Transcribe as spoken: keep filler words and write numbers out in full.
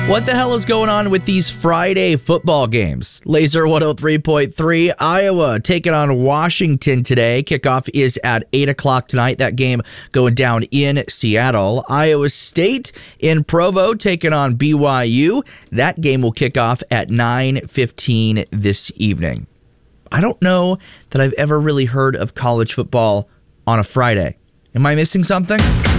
What the hell is going on with these Friday football games? Laser one oh three point three, Iowa taking on Washington today. Kickoff is at eight o'clock tonight. That game going down in Seattle. Iowa State in Provo taking on B Y U. That game will kick off at nine fifteen this evening. I don't know that I've ever really heard of college football on a Friday. Am I missing something?